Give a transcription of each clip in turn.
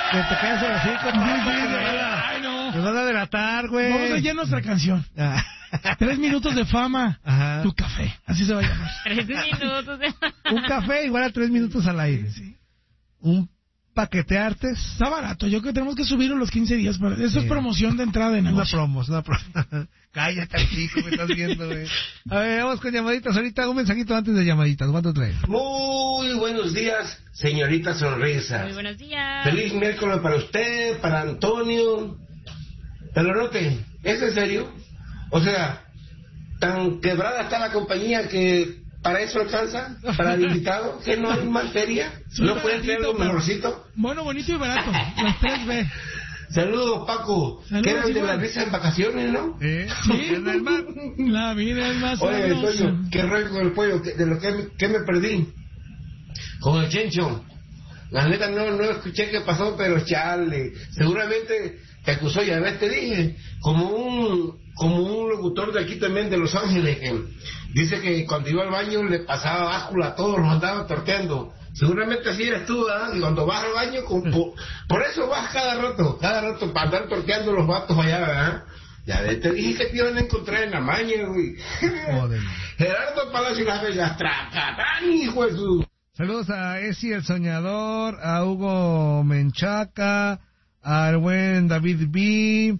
Que te quedas así con... Ay, no. Te van a delatar, güey. Vamos a ir a nuestra canción. 3 minutos de fama. Ajá. Tu café. Así se va a llamar. 3 minutos de... Un café igual a 3 minutos al aire. Sí. Un paquete artes. Está barato. Yo creo que tenemos que subirlo los 15 días. Eso es promoción de entrada de Una negocio. promo. Cállate, chico, me estás viendo, güey. A ver, vamos con llamaditas. Ahorita un mensajito antes de llamaditas. ¿Cuánto traes? Muy buenos días, señorita Sonrisa. Muy buenos días. Feliz miércoles para usted, para Antonio. Pelonote, ¿es en serio? O sea, tan quebrada está la compañía que para eso alcanza, para el invitado, que no hay más feria. ¿No pueden ser algo mejorcito? Bueno, bonito y barato. Las 3B. Saludos, Paco. Saludos, Que eran de igual. las risas en vacaciones, ¿no? Sí, en el mar. La vida es más Oye, sabrosa. Toño, qué rollo con el pollo, de lo que me perdí. Con el Chencho. La neta no escuché qué pasó, pero chale. Seguramente te acusó, ya ves, te dije, como un locutor de aquí también de Los Ángeles, que dice que cuando iba al baño le pasaba báscula a todos, los andaba torteando. Seguramente así eres tú, ¿verdad? Y cuando vas al baño, por eso vas cada rato, para andar torteando los vatos allá, ¿verdad? Ya ves, te dije que te iban a encontrar en la maña, güey. Joder. Gerardo Palacio Las Vegas, Tracatán, hijo de su... Saludos a Esi el Soñador, a Hugo Menchaca, al buen David B,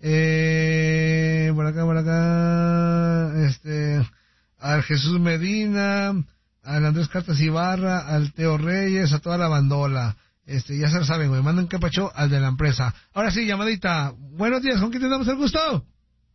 por acá, al Jesús Medina, al Andrés Cartas Ibarra, al Teo Reyes, a toda la bandola. Ya se lo saben, güey, mandan capacho al de la empresa. Ahora sí, llamadita. Buenos días, ¿con quién tenemos el gusto?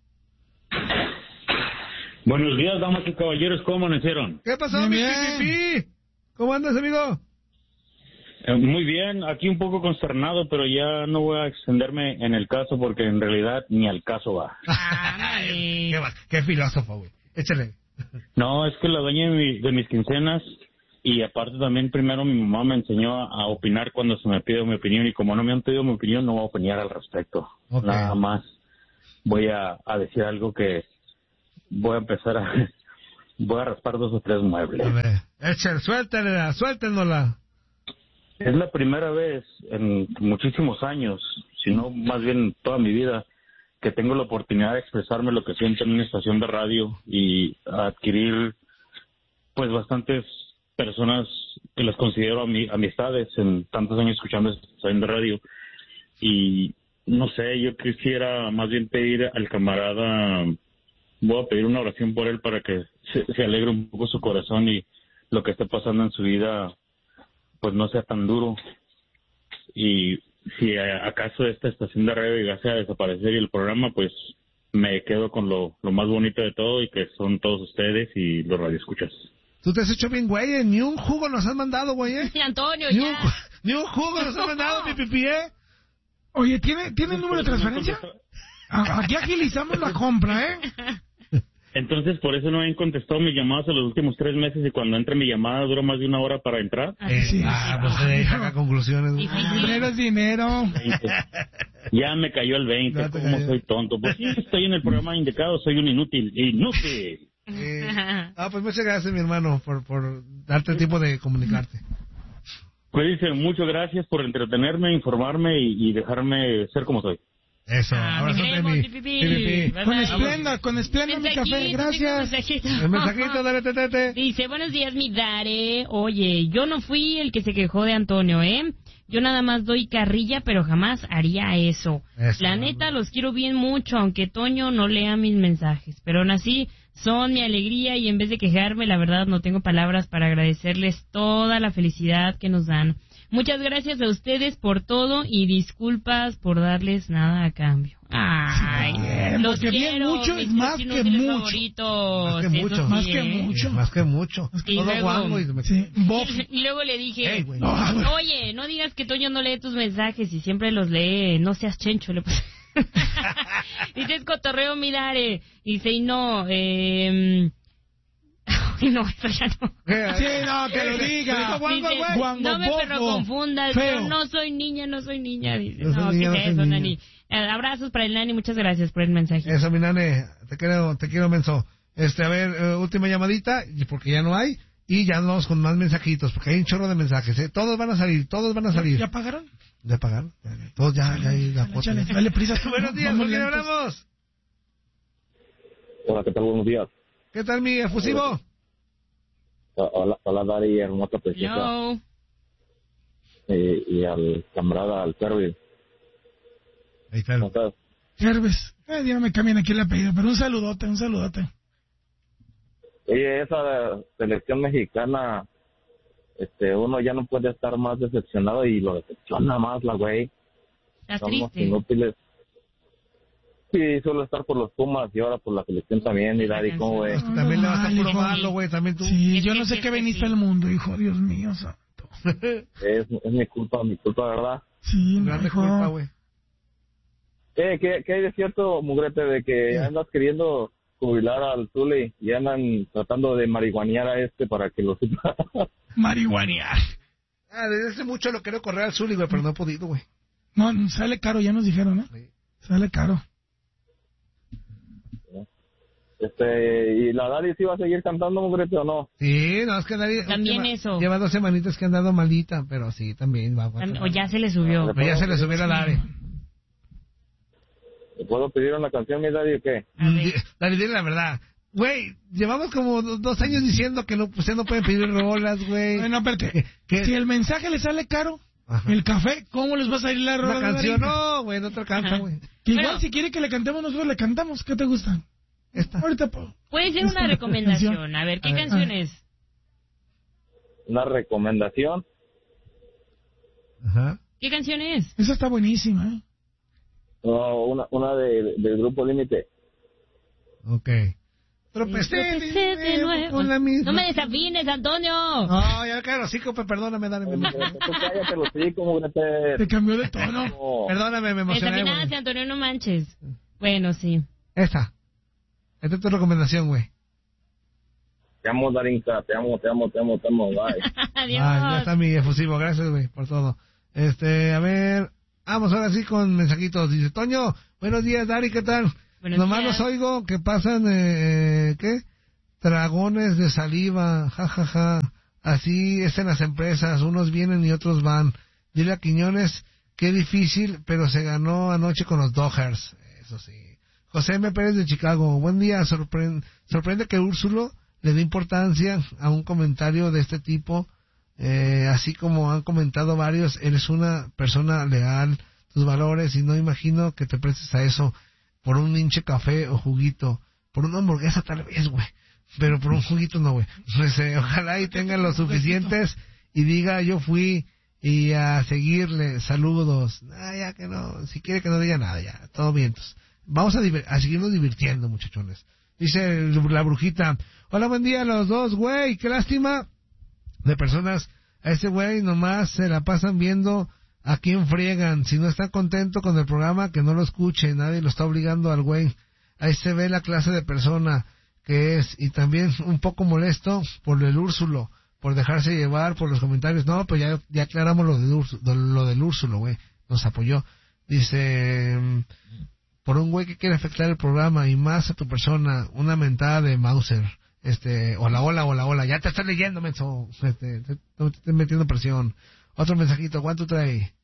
Buenos días, damas y caballeros, ¿cómo amanecieron? ¿Qué pasó, mi pipipi? ¿Cómo andas, amigo? Muy bien, aquí un poco consternado, pero ya no voy a extenderme en el caso porque en realidad ni al caso va. Qué filósofo, güey. Échale. No, es que la dueña de mis quincenas y aparte también primero mi mamá me enseñó a opinar cuando se me pide mi opinión y como no me han pedido mi opinión no voy a opinar al respecto. Okay. Nada más voy a decir algo que voy a empezar a... Voy a raspar 2 o 3 muebles. A ver, échale, suéltenosla. Es la primera vez en muchísimos años, si no más bien toda mi vida, que tengo la oportunidad de expresarme lo que siento en una estación de radio y adquirir pues bastantes personas que las considero amistades en tantos años escuchando esta estación de radio. Y no sé, yo quisiera más bien pedir al camarada, voy a pedir una oración por él para que se alegre un poco su corazón y lo que esté pasando en su vida pues no sea tan duro. Y si acaso esta estación de radio llegase a desaparecer y el programa, pues me quedo con lo más bonito de todo y que son todos ustedes y los radioescuchas. Tú te has hecho bien, güey, ni un jugo nos has mandado, güey, Antonio, ni ya. Ni un jugo nos has mandado, mi pipi, Oye, ¿tiene el número de transferencia? Aquí agilizamos la compra, ¿eh? Entonces, por eso no han contestado mis llamadas en los últimos 3 meses y cuando entre mi llamada dura más de 1 hora para entrar. Sí. Pues se deja conclusiones. Dinero es dinero. 20. Ya me cayó el 20, no ¿cómo soy tonto? Pues sí, estoy en el programa indicado, soy un inútil. Pues muchas gracias, mi hermano, por darte el tiempo de comunicarte. Cuídense, muchas gracias por entretenerme, informarme y dejarme ser como soy. Eso, abrazote mi pipi. Con esplenda mi café, gracias. El mensajito, dale, tete. Dice, buenos días, mi Dare. Oye, yo no fui el que se quejó de Antonio, ¿eh? Yo nada más doy carrilla, pero jamás haría eso. La neta, los quiero bien mucho, aunque Toño no lea mis mensajes. Pero aún así, son mi alegría y en vez de quejarme, la verdad no tengo palabras para agradecerles toda la felicidad que nos dan. Muchas gracias a ustedes por todo y disculpas por darles nada a cambio. Ay, los porque bien quiero, mucho mis es más que mucho. Favoritos. Más que mucho. Y todo luego, guango y luego le dije, oye, no digas que Toño no lee tus mensajes y siempre los lee, no seas chencho, le puse. Dice, es cotorreo, mirare. Dice, y no, no, eso ya no. Sí, no, que lo diga. Dice, no me pero confundas, yo no soy niña. Dice, no, ¿qué es eso, Nani? Abrazos para el Nani, muchas gracias por el mensaje. Eso, mi Nani, te quiero, menso. A ver, última llamadita, porque ya no hay, Y ya nos vamos con más mensajitos, porque hay un chorro de mensajes, ¿eh? Todos van a salir. ¿Ya pagaron? ¿Ya pagaron? Todos ya hay la foto. Dale prisa. Buenos días, ¿con quién hablamos? Hola, ¿qué tal? Buenos días. ¿Qué tal, mi efusivo? Hola, Dari, hermosa preciosa. Hello. Y al camarada, al Ferry. Ahí está. ¿Cómo estás? Herbes. Ya no me cambian aquí el apellido, pero un saludote. Oye, esa selección mexicana, uno ya no puede estar más decepcionado y lo decepciona más la güey. ¿Estás Somos triste? inútiles. Sí, suelo estar por los Pumas y ahora por la selección también, y Dari, ¿cómo güey? También le vas a mal, puro hijo. malo, güey, también tú. Sí, yo no sé qué veniste al mundo, hijo. Dios mío, santo. Es mi culpa, ¿verdad? Sí, Grande hijo. culpa, güey. ¿Qué hay de cierto, mugrete, de que andas queriendo jubilar al Zuli y andan tratando de marihuanear a para que lo sepa? Marihuanear. Desde hace mucho lo quiero correr al Zuli, güey, pero no he podido, güey. No, sale caro, ya nos dijeron, ¿eh? Sí. Sale caro. ¿Y la Dari sí va a seguir cantando, mugrete, o no? Sí, no, es que nadie... También eso. Lleva 2 semanitas que han dado malita, pero sí, también va. O ya se le subió. Pero ya se le subió la Dari. ¿Le puedo pedir una canción, mi Dari, o qué? A ver. Dari, dile la verdad. Güey, llevamos como 2 años diciendo que no, pues, no pueden pedir rolas, güey. Bueno, espérate. ¿Qué? Si el mensaje le sale caro, Ajá. el café, ¿cómo les va a salir la rola? Una canción, no, güey, no te alcanza, güey. Que igual Bueno. si quiere que le cantemos nosotros, le cantamos. ¿Qué te gusta? Esta. Ahorita, Puede ser una recomendación. A ver, ¿qué canción es? ¿Una recomendación? Ajá. ¿Qué canción es? Esa está buenísima, ¿eh? No, una del Grupo Límite. Ok. Tropecé de nuevo. con la misma. No me desafines, Antonio. No, ya claro, sí, perdóname, dale. Tú cállate los hocico, mugrete. Te cambió de tono. No. Perdóname, me emocioné, Desafinaste, güey. Antonio, no manches. Bueno, sí. Esta es tu recomendación, güey. Te amo, Darinka, te amo, bye. Adiós. Ya está mi efusivo, gracias, güey, por todo. A ver, vamos ahora sí con mensajitos. Dice, Toño, buenos días, Dari, ¿qué tal? Buenos Nomás días. los oigo que pasan, ¿qué? Dragones de saliva, jajaja. Así es en las empresas, unos vienen y otros van. Dile a Quiñones, qué difícil, pero se ganó anoche con los Dodgers. Eso sí. José M. Pérez de Chicago, buen día. Sorprende que Úrsulo le dé importancia a un comentario de este tipo. Así como han comentado varios, eres una persona leal, tus valores, y no imagino que te prestes a eso por un hinche café o juguito, por una hamburguesa tal vez, güey, pero por un juguito no, güey. Ojalá y tengan los suficientes y diga yo fui y a seguirle, saludos. Ya que no, si quiere que no diga nada, ya, todo vientos. Vamos a seguirnos divirtiendo, muchachones. Dice la brujita, hola, buen día a los dos, güey, qué lástima de personas, a ese güey nomás se la pasan viendo a quién friegan. Si no está contento con el programa, que no lo escuche, nadie lo está obligando al güey. Ahí se ve la clase de persona que es, y también un poco molesto por el Úrsulo, por dejarse llevar por los comentarios. No, pues ya aclaramos lo del Úrsulo, güey, nos apoyó. Dice, por un güey que quiere afectar el programa y más a tu persona, una mentada de Mauser. Hola, ya te estás leyendo, menso. No te estoy metiendo presión. Otro mensajito, ¿cuánto trae?